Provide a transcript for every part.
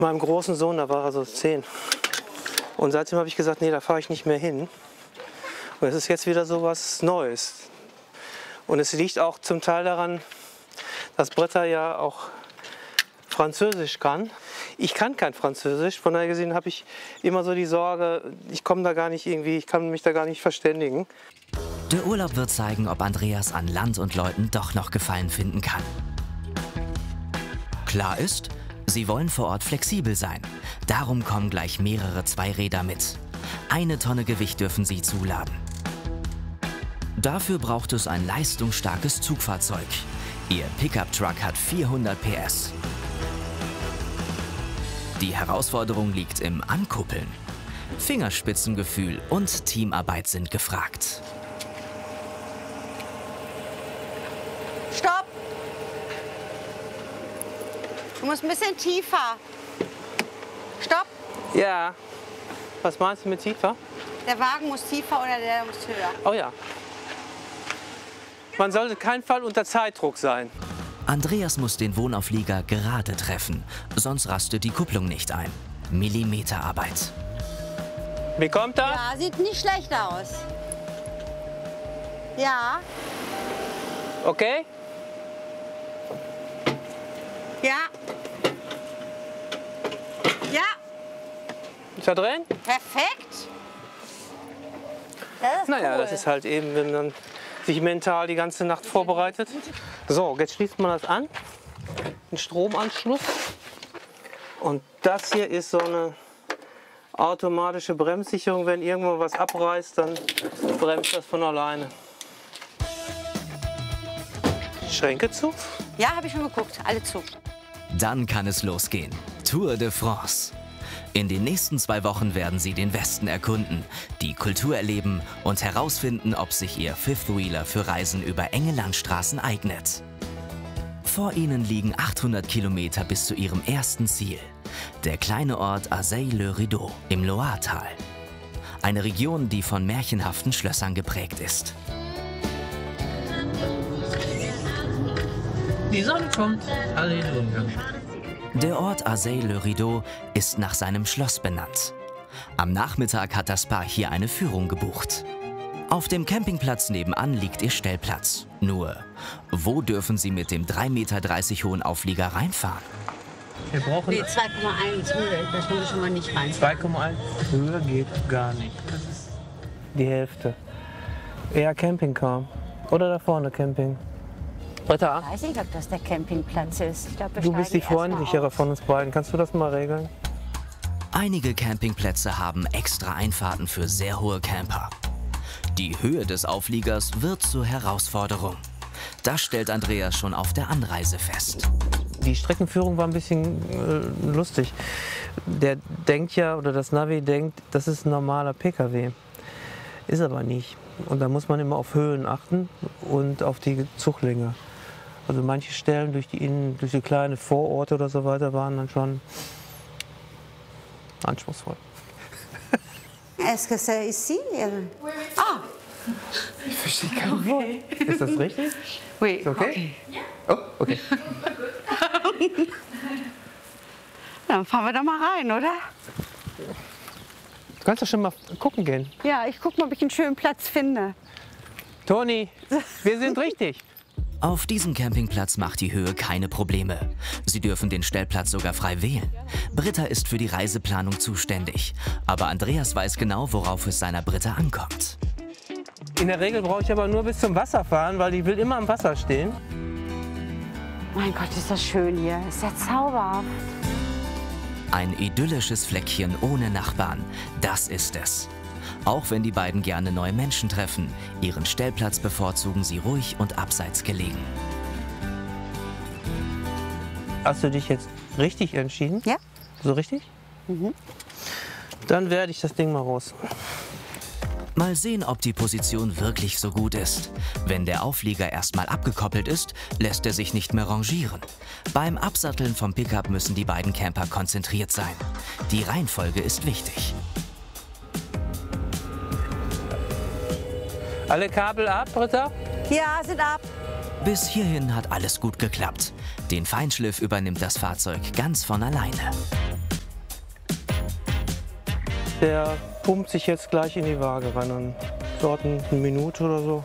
Meinem großen Sohn, da war er so 10. Und seitdem habe ich gesagt, nee, da fahre ich nicht mehr hin. Und es ist jetzt wieder so was Neues. Und es liegt auch zum Teil daran, dass Britta ja auch Französisch kann. Ich kann kein Französisch, von daher gesehen habe ich immer so die Sorge, ich komme da gar nicht irgendwie, ich kann mich da gar nicht verständigen. Der Urlaub wird zeigen, ob Andreas an Land und Leuten doch noch Gefallen finden kann. Klar ist, sie wollen vor Ort flexibel sein. Darum kommen gleich mehrere Zweiräder mit. 1 Tonne Gewicht dürfen sie zuladen. Dafür braucht es ein leistungsstarkes Zugfahrzeug. Ihr Pickup-Truck hat 400 PS. Die Herausforderung liegt im Ankuppeln. Fingerspitzengefühl und Teamarbeit sind gefragt. Stopp! Du musst ein bisschen tiefer. Stopp! Ja, was meinst du mit tiefer? Der Wagen muss tiefer oder der muss höher. Oh ja. Man sollte keinen Fall unter Zeitdruck sein. Andreas muss den Wohnauflieger gerade treffen, sonst rastet die Kupplung nicht ein. Millimeterarbeit. Wie kommt das? Ja, sieht nicht schlecht aus. Ja, Okay? ja. Ja, Ist er drin? perfekt. Das ist Naja, cool. das ist halt eben, wenn man sich mental die ganze Nacht vorbereitet. So, jetzt schließt man das an. Ein Stromanschluss. Und das hier ist so eine automatische Bremssicherung. Wenn irgendwo was abreißt, dann bremst das von alleine. Schränke zu. Ja, habe ich schon geguckt. Alle zu. Dann kann es losgehen. Tour de France. In den nächsten 2 Wochen werden sie den Westen erkunden, die Kultur erleben und herausfinden, ob sich ihr Fifth-Wheeler für Reisen über enge Landstraßen eignet. Vor ihnen liegen 800 Kilometer bis zu ihrem ersten Ziel, der kleine Ort Azay-le-Rideau im Loiretal. Eine Region, die von märchenhaften Schlössern geprägt ist. Die Sonne kommt. Halleluja. Der Ort Azay-le-Rideau ist nach seinem Schloss benannt. Am Nachmittag hat das Paar hier eine Führung gebucht. Auf dem Campingplatz nebenan liegt ihr Stellplatz. Nur, wo dürfen sie mit dem 3,30 Meter hohen Auflieger reinfahren? Wir brauchen Nee, 2,1 Höhe. Das muss ich schon mal nicht rein. 2,1. Höher geht gar nicht. Das ist die Hälfte. Eher Campingcar. Oder da vorne Camping. Britta, Ich weiß nicht, ob das der Campingplatz ist. Ich glaub, wir du bist die steigen erst mal freundlichere aus. von uns beiden. Kannst du das mal regeln? Einige Campingplätze haben extra Einfahrten für sehr hohe Camper. Die Höhe des Aufliegers wird zur Herausforderung. Das stellt Andreas schon auf der Anreise fest. Die Streckenführung war ein bisschen lustig. Der denkt ja, oder das Navi denkt, das ist ein normaler PKW. Ist aber nicht. Und da muss man immer auf Höhen achten und auf die Zuglänge. Also manche Stellen durch die kleinen Vororte oder so weiter waren dann schon anspruchsvoll. Est-ce que c'est ici? Ah, Ich verstehe kein Wort. Ist das richtig? oui. Ist okay? Oh, okay. Dann fahren wir doch mal rein, oder? Du kannst doch schon mal gucken gehen. Ja, ich guck mal, ob ich einen schönen Platz finde. Toni, wir sind richtig. Auf diesem Campingplatz macht die Höhe keine Probleme. Sie dürfen den Stellplatz sogar frei wählen. Britta ist für die Reiseplanung zuständig. Aber Andreas weiß genau, worauf es seiner Britta ankommt. In der Regel brauche ich aber nur bis zum Wasser fahren, weil die will immer am Wasser stehen. Mein Gott, ist das schön hier. Ist ja zauberhaft. Ein idyllisches Fleckchen ohne Nachbarn, das ist es. Auch wenn die beiden gerne neue Menschen treffen, ihren Stellplatz bevorzugen sie ruhig und abseits gelegen. Hast du dich jetzt richtig entschieden? Ja. So richtig? Dann werde ich das Ding mal raus. Mal sehen, ob die Position wirklich so gut ist. Wenn der Auflieger erstmal abgekoppelt ist, lässt er sich nicht mehr rangieren. Beim Absatteln vom Pickup müssen die beiden Camper konzentriert sein. Die Reihenfolge ist wichtig. Alle Kabel ab, Britta? Ja, sind ab. Bis hierhin hat alles gut geklappt. Den Feinschliff übernimmt das Fahrzeug ganz von alleine. der pumpt sich jetzt gleich in die Waage ran. Und dauert eine Minute oder so.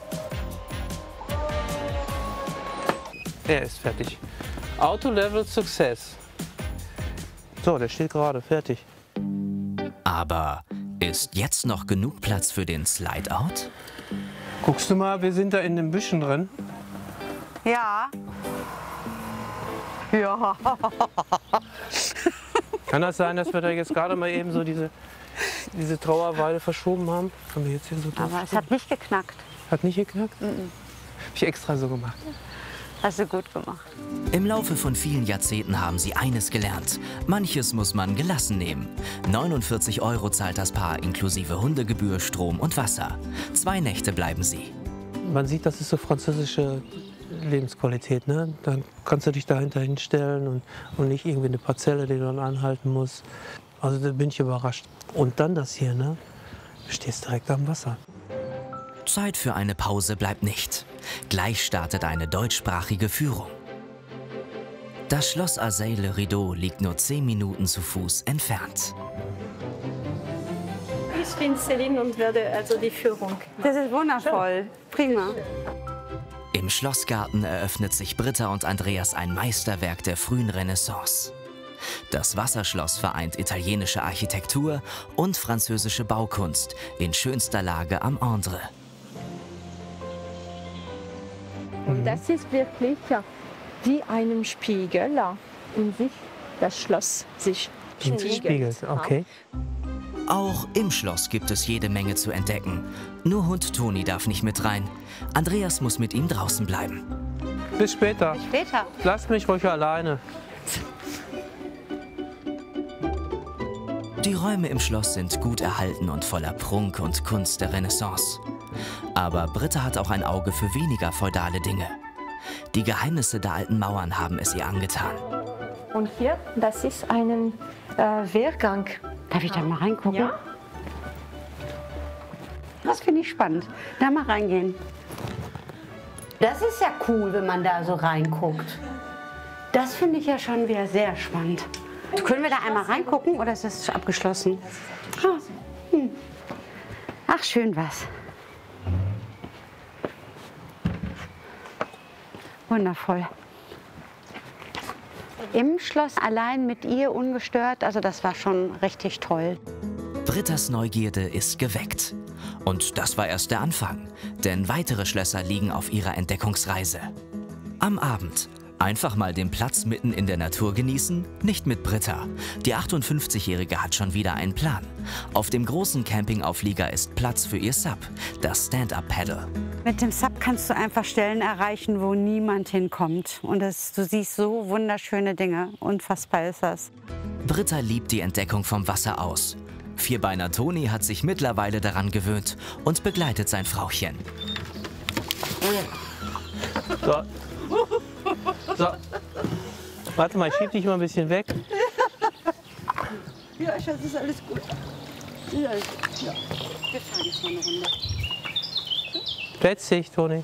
Er ist fertig. Auto-Level Success. So, der steht gerade, fertig. Aber ist jetzt noch genug Platz für den Slide-Out? Guckst du mal, wir sind da in den Büschen drin. Ja. Ja. Kann das sein, dass wir da jetzt gerade mal eben so diese Trauerweide verschoben haben? Haben wir jetzt hier so Aber es hat nicht geknackt. Hat nicht geknackt? Hab ich extra so gemacht. Hast du gut gemacht. Im Laufe von vielen Jahrzehnten haben sie eines gelernt. Manches muss man gelassen nehmen. 49 € zahlt das Paar inklusive Hundegebühr, Strom und Wasser. 2 Nächte bleiben sie. Man sieht, das ist so französische Lebensqualität. Ne? Dann kannst du dich dahinter hinstellen und nicht irgendwie eine Parzelle, die du dann anhalten musst. Also da bin ich überrascht. Und dann das hier, ne? Du stehst direkt am Wasser. Zeit für eine Pause bleibt nicht. Gleich startet eine deutschsprachige Führung. Das Schloss Azay-le-Rideau liegt nur 10 Minuten zu Fuß entfernt. Ich bin Celine und werde also die Führung. Das ist wundervoll. Prima. Im Schlossgarten eröffnet sich Britta und Andreas ein Meisterwerk der frühen Renaissance. Das Wasserschloss vereint italienische Architektur und französische Baukunst in schönster Lage am Indre. Und das ist wirklich wie einem Spiegel in sich das Schloss sich Spiegelt, okay. Auch im Schloss gibt es jede Menge zu entdecken. Nur Hund Toni darf nicht mit rein. Andreas muss mit ihm draußen bleiben. Bis später. Später. Lasst mich ruhig alleine. Die Räume im Schloss sind gut erhalten und voller Prunk und Kunst der Renaissance. Aber Britta hat auch ein Auge für weniger feudale Dinge. Die Geheimnisse der alten Mauern haben es ihr angetan. Und hier, das ist ein Wehrgang. Darf ich da mal reingucken? Ja. Das finde ich spannend. Da mal reingehen. Das ist ja cool, wenn man da so reinguckt. Das finde ich ja schon wieder sehr spannend. Können wir da einmal reingucken oder ist das abgeschlossen? Ach, schön was. Wundervoll. Im Schloss allein mit ihr ungestört, also das war schon richtig toll. Brittas Neugierde ist geweckt. Und das war erst der Anfang, denn weitere Schlösser liegen auf ihrer Entdeckungsreise. Am Abend einfach mal den Platz mitten in der Natur genießen? Nicht mit Britta. Die 58-Jährige hat schon wieder einen Plan. Auf dem großen Campingauflieger ist Platz für ihr Sub, das Stand-Up-Paddle. Mit dem Sub kannst du einfach Stellen erreichen, wo niemand hinkommt. Und du siehst so wunderschöne Dinge. Unfassbar ist das. Britta liebt die Entdeckung vom Wasser aus. Vierbeiner Toni hat sich mittlerweile daran gewöhnt und begleitet sein Frauchen. So. So. Warte mal, ich schieb dich mal ein bisschen weg. Ja, Schatz, ist alles gut. Ja, alles gut. Ja. Wir fahren jetzt mal eine Runde. Letztlich, Toni.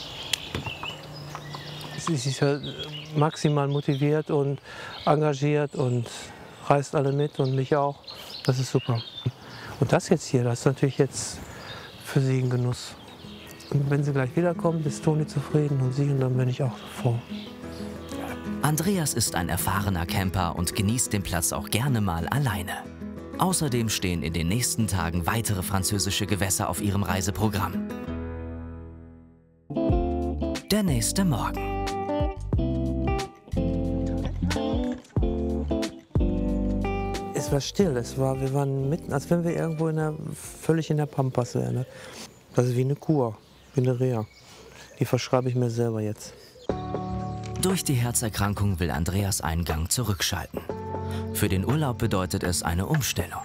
Sie ist ja maximal motiviert und engagiert und reißt alle mit und mich auch. Das ist super. Und das jetzt hier, das ist natürlich jetzt für sie ein Genuss. Und wenn sie gleich wiederkommt, ist Toni zufrieden und sie, und dann bin ich auch froh. Andreas ist ein erfahrener Camper und genießt den Platz auch gerne mal alleine. Außerdem stehen in den nächsten Tagen weitere französische Gewässer auf ihrem Reiseprogramm. Der nächste Morgen. Es war still, wir waren mitten, als wenn wir irgendwo völlig in der Pampas wären. Ne? Das ist wie eine Kur, wie eine Reha. Die verschreibe ich mir selber jetzt. Durch die Herzerkrankung will Andreas einen Gang zurückschalten. Für den Urlaub bedeutet es eine Umstellung.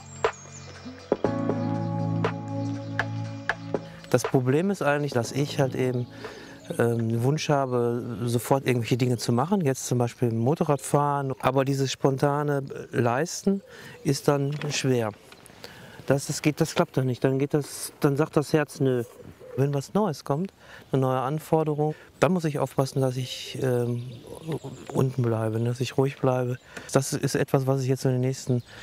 Das Problem ist eigentlich, dass ich halt eben einen Wunsch habe, sofort irgendwelche Dinge zu machen. Jetzt zum Beispiel Motorradfahren. Aber dieses spontane Leisten ist dann schwer. Das klappt dann nicht. Dann sagt das Herz nö. Wenn was Neues kommt, eine neue Anforderung, dann muss ich aufpassen, dass ich unten bleibe, dass ich ruhig bleibe. Das ist etwas, was ich jetzt in den nächsten